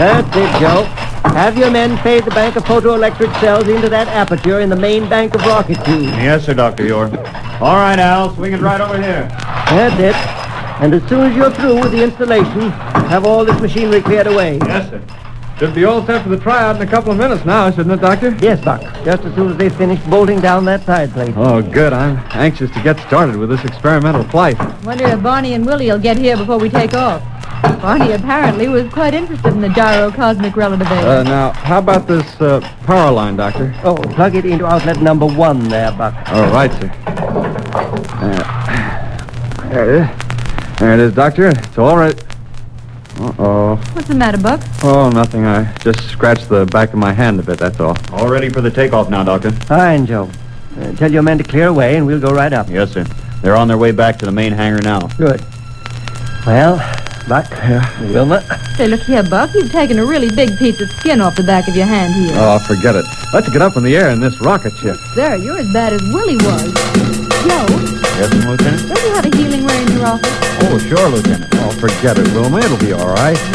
That's it, Joe. Have your men fade the bank of photoelectric cells into that aperture in the main bank of rocket tubes. Yes, sir, Dr. Yor. All right, Al. Swing it right over here. That's it. And as soon as you're through with the installation, have all this machinery cleared away. Yes, sir. Should be all set for the tryout in a couple of minutes now, shouldn't it, Doctor? Yes, Buck. Just as soon as they finish bolting down that side plate. Oh, good. I'm anxious to get started with this experimental flight. Wonder if Barney and Willie will get here before we take off. Barney apparently was quite interested in the gyrocosmic relativator. Now, how about this power line, Doctor? Oh, plug it into outlet number 1 there, Buck. All right, sir. There it is. There it is, Doctor. It's all right. Uh-oh. What's the matter, Buck? Oh, nothing. I just scratched the back of my hand a bit, that's all. All ready for the takeoff now, Doctor. Fine, Joe. Tell your men to clear away, and we'll go right up. Yes, sir. They're on their way back to the main hangar now. Good. Well, Buck, Wilma. Say, look here, Buck. You've taken a really big piece of skin off the back of your hand here. Oh, forget it. Let's get up in the air in this rocket ship. Sir, you're as bad as Willie was. Joe, Yes, Lieutenant? don't you have a healing ray in your office? Oh, sure, Lieutenant. Oh, forget it, Wilma. It'll be all right.